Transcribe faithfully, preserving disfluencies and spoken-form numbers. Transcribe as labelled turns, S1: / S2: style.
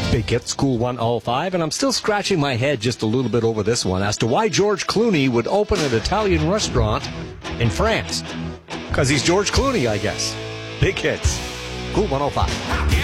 S1: Big Hits, Cool one oh five, and I'm still scratching my head just a little bit over this one as to why George Clooney would open an Italian restaurant in France. Because he's George Clooney, I guess. Big Hits, Cool one oh five.